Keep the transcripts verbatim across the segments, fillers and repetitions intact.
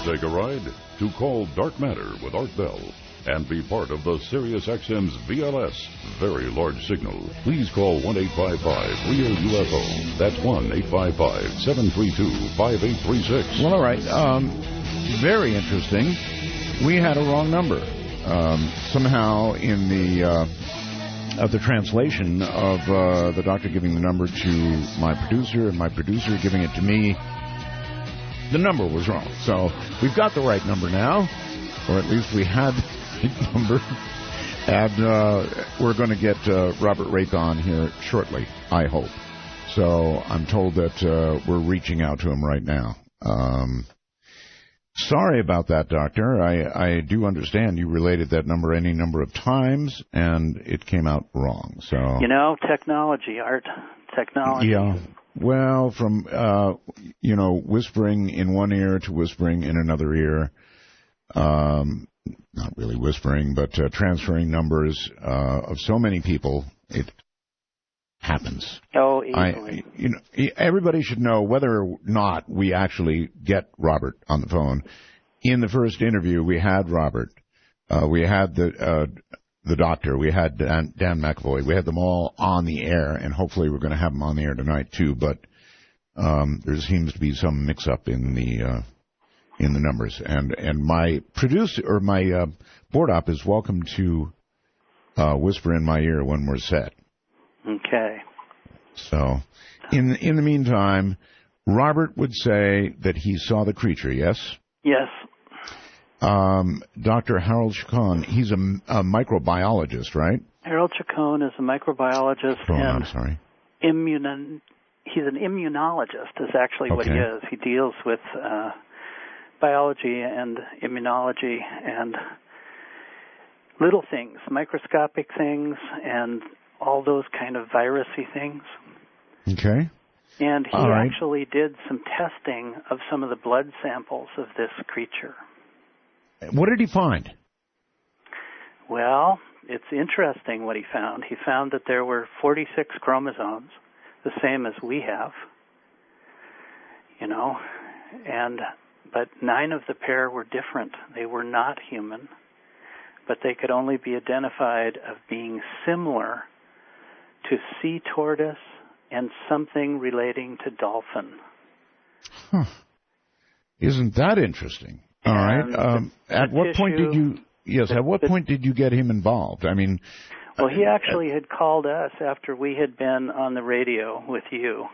take a ride? To call Dark Matter with Art Bell and be part of the Sirius X M's V L S, Very Large Signal, please call one eight five five REAL U F O. That's one eight five five, seven three two, five eight three six. Well, all right. Um, very interesting. We had a wrong number. Um, somehow in the uh, of the translation of uh, the doctor giving the number to my producer and my producer giving it to me, the number was wrong. So we've got the right number now, or at least we had the number. And uh, we're going to get uh, Robert Rake on here shortly, I hope. So I'm told that uh, we're reaching out to him right now. Um, sorry about that, Doctor. I, I do understand you related that number any number of times, and it came out wrong. So you know, technology, Art, technology. Yeah. Well, from, uh, you know, whispering in one ear to whispering in another ear, um, not really whispering, but uh, transferring numbers uh, of so many people, it happens. Oh, easily. I, you know, everybody should know whether or not we actually get Robert on the phone. In the first interview, we had Robert. Uh, we had the uh, the doctor. We had Dan, Dan McAvoy. We had them all on the air, and hopefully we're going to have them on the air tonight too. But um, there seems to be some mix-up in the uh, in the numbers. And and my producer or my uh, board op is welcome to uh, whisper in my ear when we're set. Okay. So, in in the meantime, Robert would say that he saw the creature. Yes. Yes. Um, Doctor Harold Chacon, he's a, a microbiologist, right? Harold Chacon is a microbiologist oh, and I'm sorry. Immunon, he's an immunologist is actually okay. what he is. He deals with uh, biology and immunology and little things, microscopic things, and all those kind of virusy things. Okay. And he all right. actually did some testing of some of the blood samples of this creature. What did he find? Well, it's interesting what he found. He found that there were forty-six chromosomes, the same as we have, you know, and but nine of the pair were different. They were not human, but they could only be identified of being similar to sea tortoise and something relating to dolphin. Huh. Isn't that interesting? All right. Um, the, at the what tissue, point did you? Yes. the, at what the, point did you get him involved? I mean. Well, he actually had called us after we had been on the radio with you,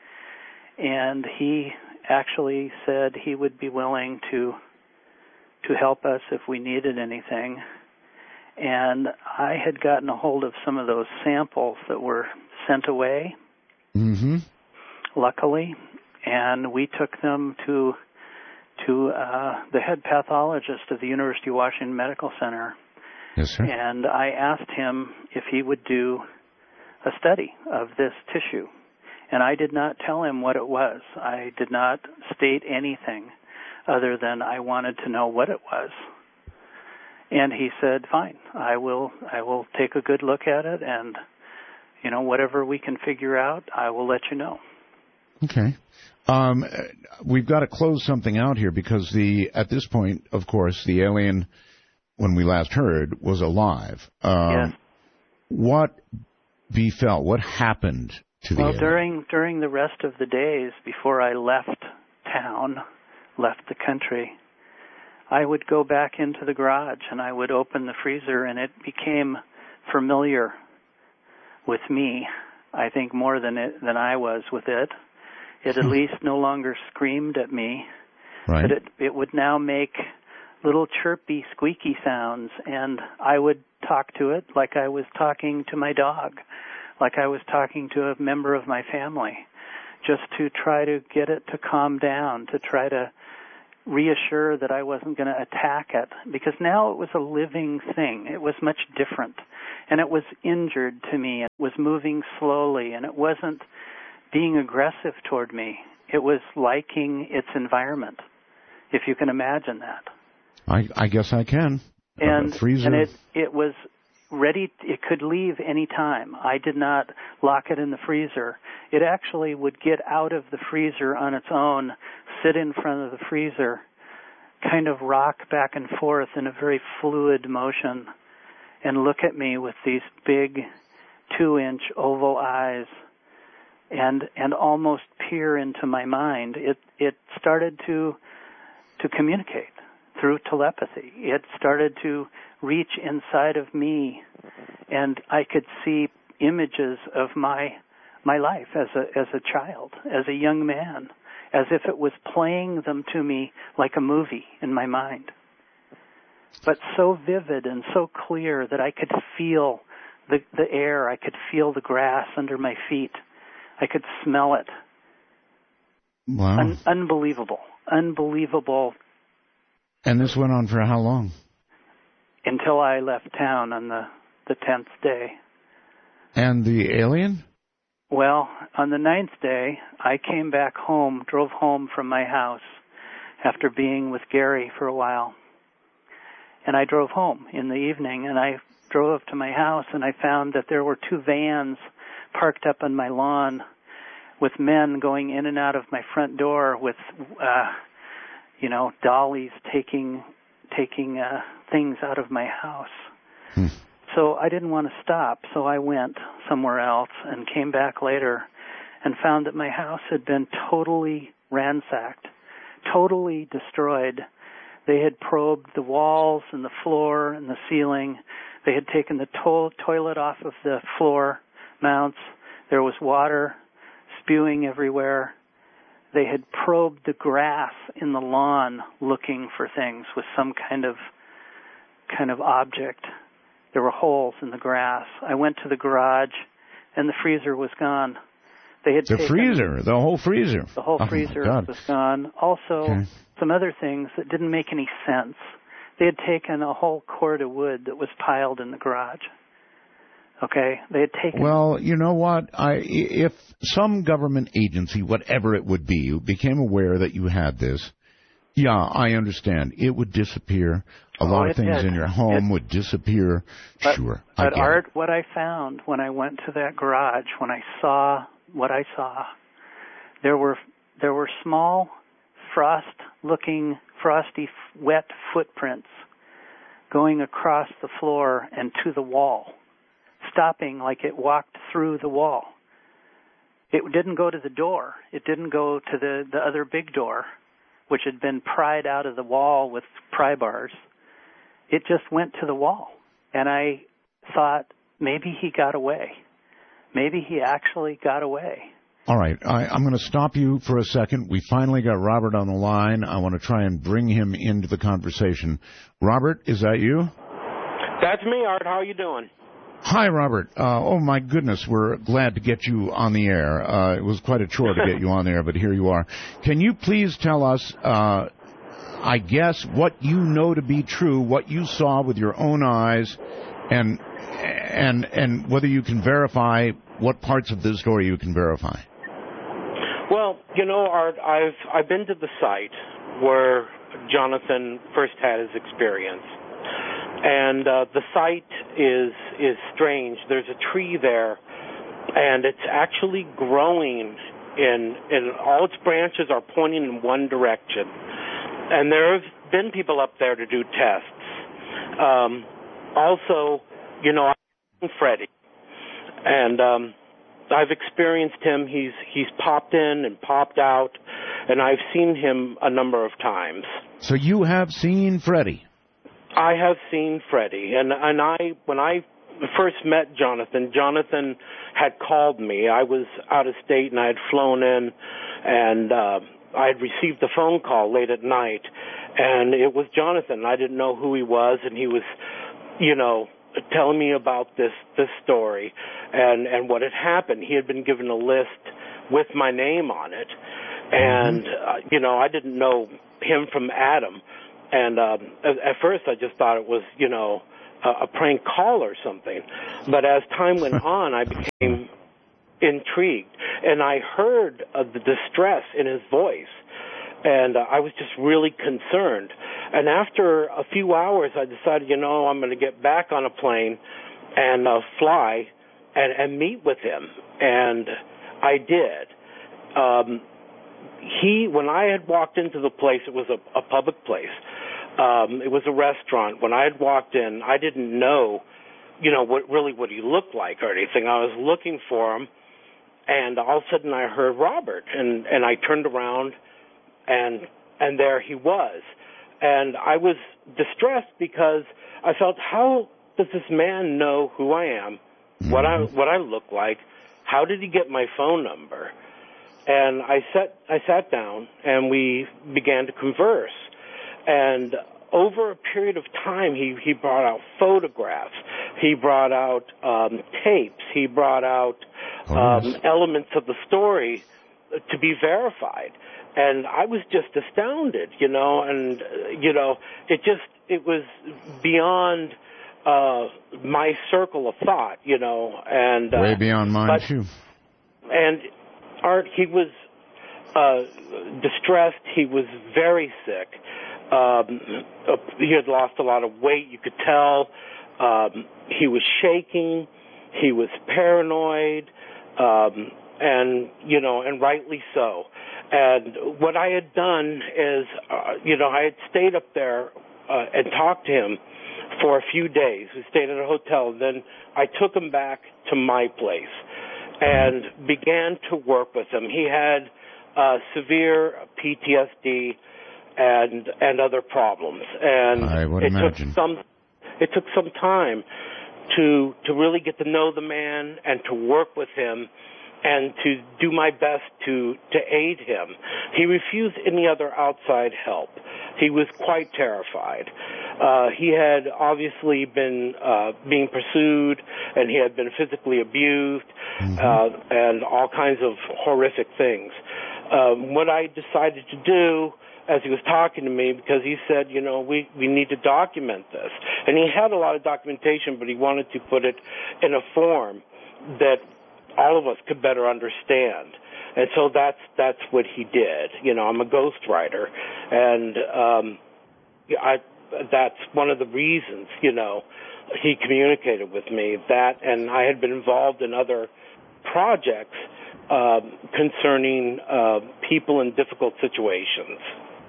and he actually said he would be willing to to help us if we needed anything. And I had gotten a hold of some of those samples that were sent away. Mm-hmm. Luckily, and we took them to. to uh, the head pathologist of the University of Washington Medical Center. Yes, sir. And I asked him if he would do a study of this tissue. And I did not tell him what it was. I did not state anything other than I wanted to know what it was. And he said, fine, I will I will take a good look at it, and, you know, whatever we can figure out, I will let you know. Okay. Um, we've got to close something out here because the at this point, of course, the alien, when we last heard, was alive. Um, yes. What befell? What happened to the well, alien? Well, during during the rest of the days before I left town, left the country, I would go back into the garage and I would open the freezer, and it became familiar with me. I think more than it than I was with it. It at least no longer screamed at me, right. but it, it would now make little chirpy, squeaky sounds, and I would talk to it like I was talking to my dog, like I was talking to a member of my family, just to try to get it to calm down, to try to reassure that I wasn't going to attack it, because now it was a living thing. It was much different, and it was injured to me. It was moving slowly, and it wasn't being aggressive toward me. It was liking its environment, if you can imagine that. I, I guess I can. And, uh, freezer. and it, it was ready. It could leave any time. I did not lock it in the freezer. It actually would get out of the freezer on its own, sit in front of the freezer, kind of rock back and forth in a very fluid motion and look at me with these big two-inch oval eyes and and almost peer into my mind. It it started to to communicate through telepathy. It started to reach inside of me, and I could see images of my my life as a as a child, as a young man, as if it was playing them to me like a movie in my mind. But so vivid and so clear that I could feel the the air, I could feel the grass under my feet, I could smell it. Wow. Un- unbelievable, unbelievable. And this went on for how long? Until I left town on the, the tenth day. And the alien? Well, on the ninth day, I came back home, drove home from my house after being with Gary for a while. And I drove home in the evening, and I drove up to my house, and I found that there were two vans parked up on my lawn with men going in and out of my front door with, uh, you know, dollies taking taking uh, things out of my house. Hmm. So I didn't want to stop, so I went somewhere else and came back later and found that my house had been totally ransacked, totally destroyed. They had probed the walls and the floor and the ceiling. They had taken the to- toilet off of the floor mounts. There was water spewing everywhere. They had probed the grass in the lawn looking for things with some kind of kind of object. There were holes in the grass. I went to the garage, and the freezer was gone. They had the taken, freezer, the whole freezer. The whole oh freezer was gone. Also, okay. Some other things that didn't make any sense. They had taken a whole cord of wood that was piled in the garage. Okay, they had taken. Well, you know what? I if some government agency, whatever it would be, became aware that you had this, yeah, I understand. It would disappear. A oh, lot of things did. in your home it, would disappear. But, sure, but I get Art, it. what I found when I went to that garage, when I saw what I saw, there were there were small, frost-looking, frosty, wet footprints going across the floor and to the wall, stopping like it walked through the wall. It didn't go to the door. It didn't go to the, the other big door, which had been pried out of the wall with pry bars. It just went to the wall. And I thought, maybe he got away. Maybe he actually got away. All right, I, I'm going to stop you for a second. We finally got Robert on the line. I want to try and bring him into the conversation. Robert, is that you? That's me, Art. How are you doing? Hi, Robert. Uh, oh, my goodness, we're glad to get you on the air. Uh, it was quite a chore to get you on the air, but here you are. Can you please tell us, uh, I guess, what you know to be true, what you saw with your own eyes, and and and whether you can verify what parts of this story you can verify? Well, you know, Art, I've I've been to the site where Jonathan first had his experience. And uh, the site is is strange. There's a tree there, and it's actually growing in, in all its branches are pointing in one direction. And there have been people up there to do tests. Um, also, you know, I'm Freddie, and um, I've experienced him. He's he's popped in and popped out, and I've seen him a number of times. So you have seen Freddie? I have seen Freddie, and and I when I first met Jonathan, Jonathan had called me. I was out of state, and I had flown in, and uh, I had received a phone call late at night, and it was Jonathan. I didn't know who he was, and he was, you know, telling me about this this story and and what had happened. He had been given a list with my name on it, and uh, you know, I didn't know him from Adam. And um, at, at first, I just thought it was, you know, a, a prank call or something. But as time went on, I became intrigued, and I heard uh, the distress in his voice, and uh, I was just really concerned. And after a few hours, I decided, you know, I'm going to get back on a plane and uh, fly and, and meet with him, and I did. Um, he, when I had walked into the place, it was a, a public place. Um, it was a restaurant. When I had walked in, I didn't know, you know, what really what he looked like or anything. I was looking for him, and all of a sudden I heard Robert, and, and I turned around, and and there he was. And I was distressed because I felt, how does this man know who I am, mm-hmm. what I what I look like? How did he get my phone number? And I sat I sat down, and we began to converse. And over a period of time, he, he brought out photographs. He brought out um, tapes. He brought out um, elements of the story to be verified. And I was just astounded, you know, and, uh, you know, it just, it was beyond uh, my circle of thought, you know. And uh, way beyond mine, but, too. And Art, he was uh, distressed. He was very sick. Um, he had lost a lot of weight, you could tell. Um, he was shaking. He was paranoid, um, and, you know, and rightly so. And what I had done is, uh, you know, I had stayed up there uh, and talked to him for a few days. We stayed at a hotel. Then I took him back to my place and began to work with him. He had uh, severe P T S D and and other problems, and I would it imagine. took some it took some time to to really get to know the man and to work with him and to do my best to to aid him. He refused any other outside help. He was quite terrified. Uh, he had obviously been uh, being pursued, and he had been physically abused, mm-hmm. uh, and all kinds of horrific things. Um, what I decided to do, as he was talking to me, because he said, you know, we, we need to document this. And he had a lot of documentation, but he wanted to put it in a form that all of us could better understand. And so that's that's what he did. You know, I'm a ghostwriter, and um, I, that's one of the reasons, you know, he communicated with me. That, and I had been involved in other projects uh, concerning uh, people in difficult situations.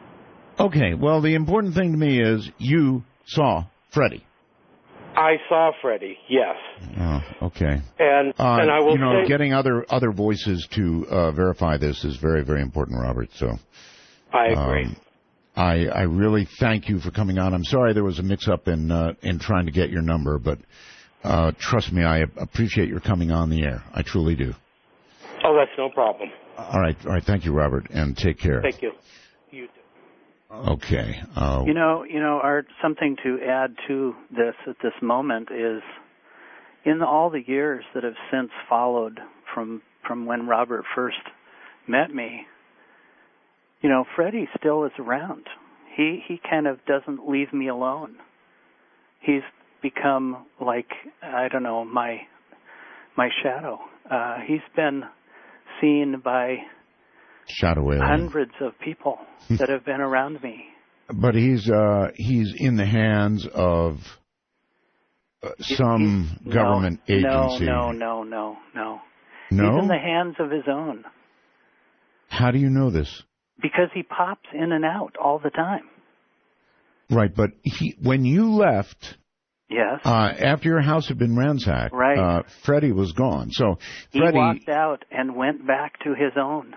Okay, well, the important thing to me is you saw Freddie. I saw Freddie, yes. Oh, okay. And uh, and I will you know, say, getting other other voices to uh, verify this is very, very important, Robert. So I agree. Um, I I really thank you for coming on. I'm sorry there was a mix-up in uh, in trying to get your number, but uh, trust me, I appreciate your coming on the air. I truly do. Oh, that's no problem. All right, all right. Thank you, Robert, and take care. Thank you. You too. Okay. Uh, you know, you know, Art, something to add to this at this moment is, in all the years that have since followed from from when Robert first met me, you know, Freddie still is around. He he kind of doesn't leave me alone. He's become like, I don't know, my my shadow. Uh, he's been seen by Shadow alien. Hundreds of people that have been around me. But he's uh, he's in the hands of uh, some he's, government no, agency. No, no, no, no, no. He's in the hands of his own. How do you know this? Because he pops in and out all the time. Right, but he, when you left, yes, uh, after your house had been ransacked, right. uh, Freddie was gone. So Freddie he walked out and went back to his own.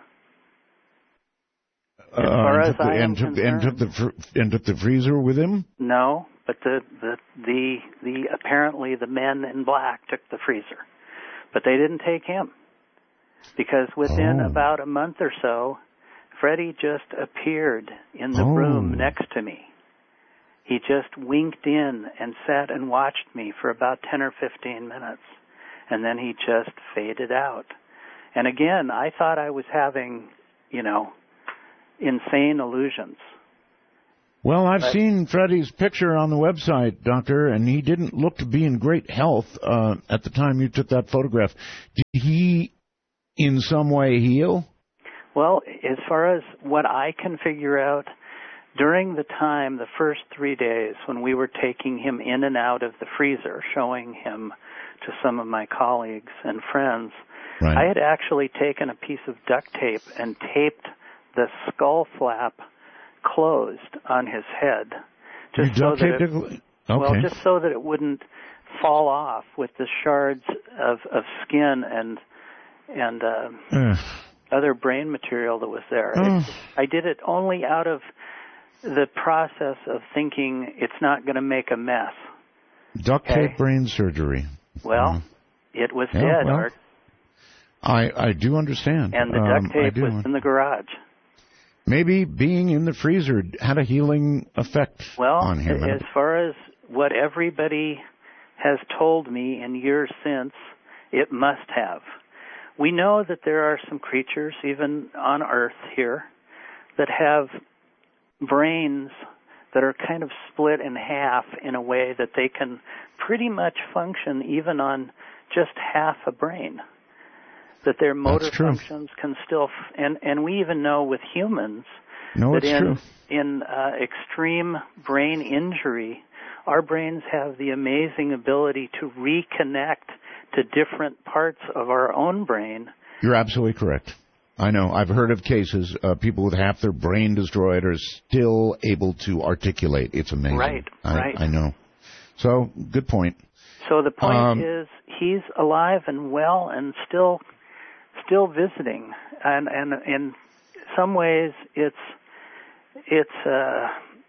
As far uh, as I am concerned, and took the fr- and took the freezer with him. No, but the the the the apparently the men in black took the freezer, but they didn't take him, because within oh. about a month or so, Freddie just appeared in the oh. room next to me. He just winked in and sat and watched me for about ten or fifteen minutes, and then he just faded out. And again, I thought I was having, you know, insane illusions. Well, I've but, seen Freddie's picture on the website, Doctor, and he didn't look to be in great health uh, at the time you took that photograph. Did he in some way heal? Well, as far as what I can figure out, during the time, the first three days when we were taking him in and out of the freezer, showing him to some of my colleagues and friends, right. I had actually taken a piece of duct tape and taped the skull flap closed on his head, just you so duct that taped it, it? Okay. well, just so that it wouldn't fall off with the shards of, of skin and and uh, uh. other brain material that was there. Oh. It, I did it only out of the process of thinking it's not going to make a mess. Duct okay? tape brain surgery. Well, uh, it was yeah, dead, well, Art. I, I do understand. And the um, duct tape was in the garage. Maybe being in the freezer had a healing effect well, on him. Well, as far as what everybody has told me in years since, it must have. We know that there are some creatures, even on Earth here, that have brains that are kind of split in half in a way that they can pretty much function even on just half a brain. That their motor functions can still, f- and, and we even know with humans no, that it's in, true. in uh, extreme brain injury, our brains have the amazing ability to reconnect to different parts of our own brain. You're absolutely correct. I know. I've heard of cases, uh, people with half their brain destroyed are still able to articulate. It's amazing. Right, I, right. I know. So, good point. So the point um, is he's alive and well and still still visiting. And, and in some ways it's it's uh,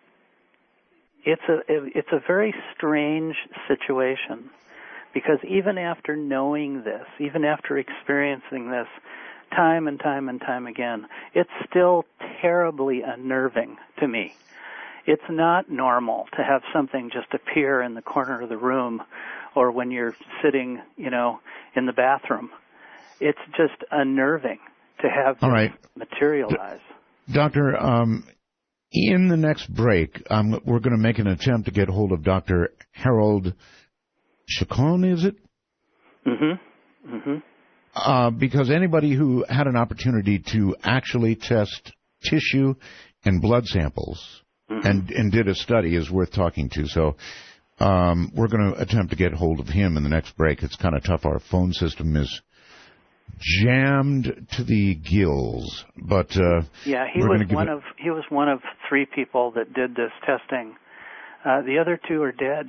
it's a it's a very strange situation, because even after knowing this, even after experiencing this time and time and time again, it's still terribly unnerving to me. It's not normal to have something just appear in the corner of the room or when you're sitting, you know, in the bathroom. It's just unnerving to have this right. materialize. D- Doctor, um, in the next break, um, we're going to make an attempt to get hold of Doctor Harold Chacon, is it? Mm-hmm. Mm-hmm. Uh, because anybody who had an opportunity to actually test tissue and blood samples mm-hmm. and, and did a study is worth talking to. So um, we're going to attempt to get hold of him in the next break. It's kind of tough. Our phone system is jammed to the gills. But uh, yeah, he was one it... of he was one of three people that did this testing. Uh, the other two are dead.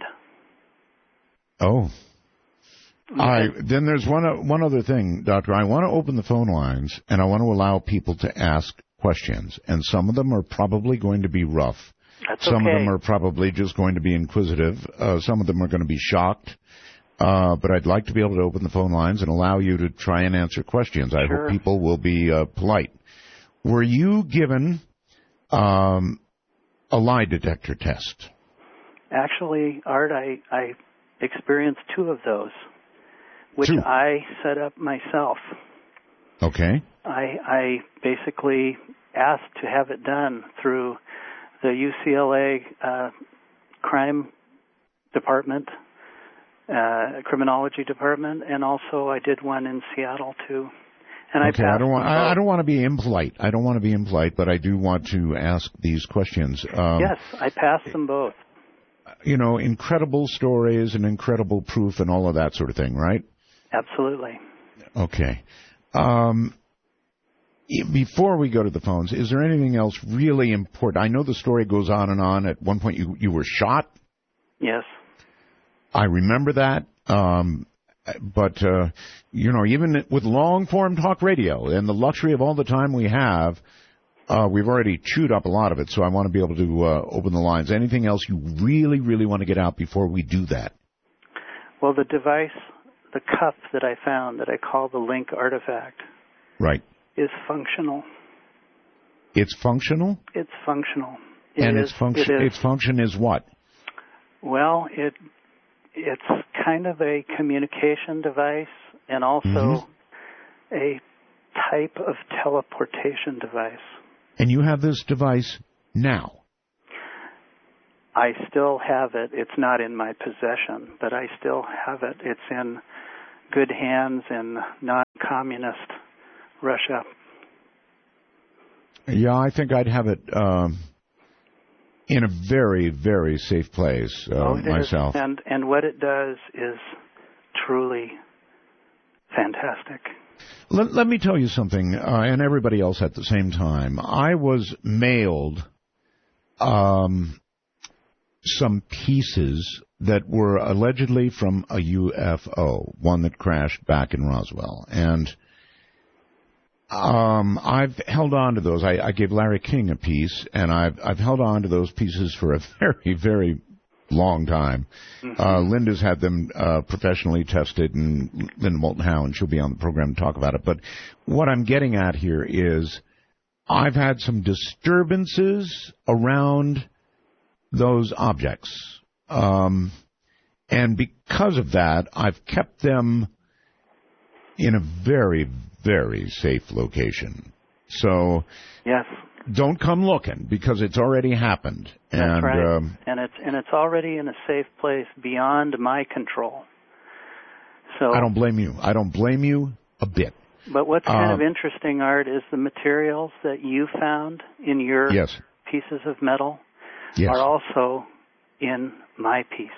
Oh. All right. Then there's one one other thing, Doctor. I want to open the phone lines, and I want to allow people to ask questions. And some of them are probably going to be rough. That's some okay. of them are probably just going to be inquisitive. Uh, some of them are going to be shocked. Uh, but I'd like to be able to open the phone lines and allow you to try and answer questions. I sure. hope people will be uh, polite. Were you given um, a lie detector test? Actually, Art, I, I experienced two of those, which two. I set up myself. Okay. I, I basically asked to have it done through the U C L A uh, crime department, uh, criminology department, and also I did one in Seattle too. And okay, I, I don't want. I, I don't want to be impolite. I don't want to be impolite, but I do want to ask these questions. Um, yes, I passed them both. You know, incredible stories and incredible proof and all of that sort of thing, right? Absolutely. Okay. Um, before we go to the phones, is there anything else really important? I know the story goes on and on. At one point, you you were shot. Yes. I remember that. Um, but, uh, you know, even with long-form talk radio and the luxury of all the time we have, uh, we've already chewed up a lot of it, so I want to be able to uh, open the lines. Anything else you really, really want to get out before we do that? Well, the device, the cuff that I found that I call the Link artifact, right, is functional. It's functional? It's functional. It and is, its function it its function is what? Well, it it's kind of a communication device and also mm-hmm. a type of teleportation device. And you have this device now? I still have it. It's not in my possession, but I still have it. It's in good hands in non-communist Russia. Yeah, I think I'd have it um, in a very, very safe place uh, oh, it myself. Is. And and what it does is truly fantastic. Let, let me tell you something, uh, and everybody else at the same time. I was mailed um, some pieces that were allegedly from a U F O, one that crashed back in Roswell. And um, I've held on to those. I, I gave Larry King a piece, and I've, I've held on to those pieces for a very, very long time. Mm-hmm. Uh, Linda's had them uh, professionally tested, and Linda Moulton Howe, and she'll be on the program to talk about it. But what I'm getting at here is I've had some disturbances around those objects. Um, and because of that, I've kept them in a very, very safe location. So yes. Don't come looking, because it's already happened. That's and, right. Um, and it's and it's already in a safe place beyond my control. So I don't blame you. I don't blame you a bit. But what's kind uh, of interesting, Art, is the materials that you found in your yes. pieces of metal yes. are also in my piece.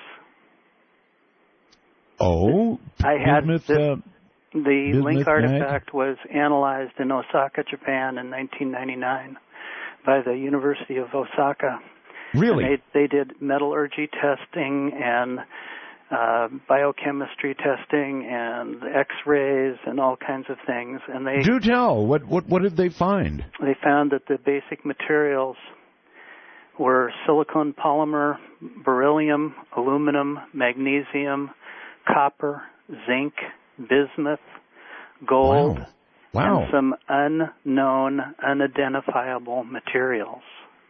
Oh, I had Bismuth, this, uh, the Bismuth Link mag? artifact was analyzed in Osaka, Japan in nineteen ninety-nine by the University of Osaka. Really? And they, they did metallurgy testing and uh, biochemistry testing and X-rays and all kinds of things. And they do tell. What what what did they find? They found that the basic materials were silicon polymer, beryllium, aluminum, magnesium, copper, zinc, bismuth, gold, wow. Wow. and some unknown, unidentifiable materials.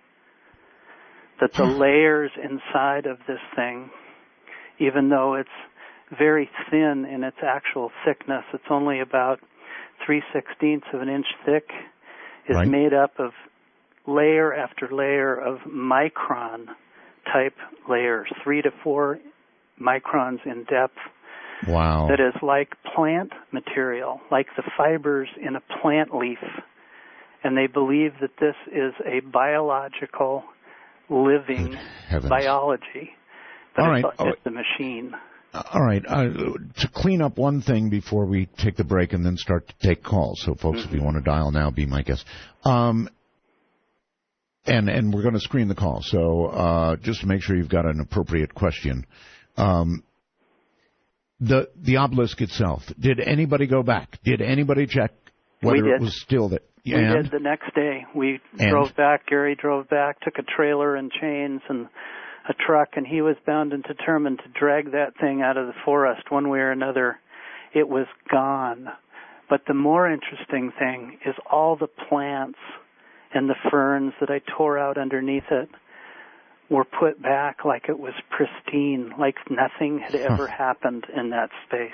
That the layers inside of this thing, even though it's very thin in its actual thickness, it's only about three sixteenths of an inch thick, is right. made up of layer after layer of micron-type layers, three to four microns in depth. Wow. That is like plant material, like the fibers in a plant leaf. And they believe that this is a biological, living biology. But All right. it's, it's a machine. All right. Uh, to clean up one thing before we take the break and then start to take calls. So, folks, mm-hmm. if you want to dial now, be my guest. Um, and and we're going to screen the call. So uh, just to make sure you've got an appropriate question. Um, the the obelisk itself, did anybody go back? Did anybody check whether it was still there? We and? did the next day. We and? drove back. Gary drove back, took a trailer and chains and a truck, and he was bound and determined to drag that thing out of the forest one way or another. It was gone. But the more interesting thing is all the plants and the ferns that I tore out underneath it were put back like it was pristine, like nothing had ever huh. happened in that space.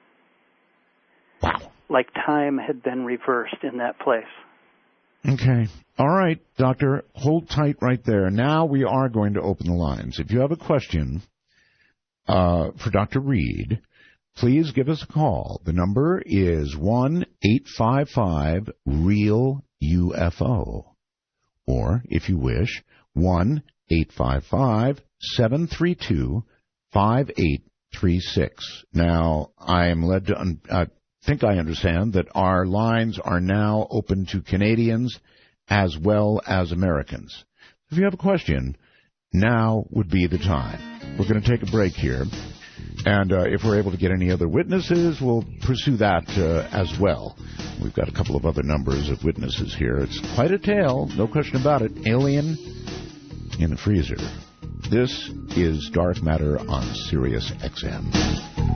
Wow. Like time had been reversed in that place. Okay. All right, Doctor, hold tight right there. Now we are going to open the lines. If you have a question uh, for Doctor Reed, please give us a call. The number is one eight five five real U F O. Or, if you wish, one eight five five seven three two five eight three six. Now, I am led to un- uh, think I understand that our lines are now open to Canadians as well as Americans. If you have a question, now would be the time. We're going to take a break here. And uh, if we're able to get any other witnesses, we'll pursue that uh, as well. We've got a couple of other numbers of witnesses here. It's quite a tale, no question about it. Alien in the freezer. This is Dark Matter on Sirius X M.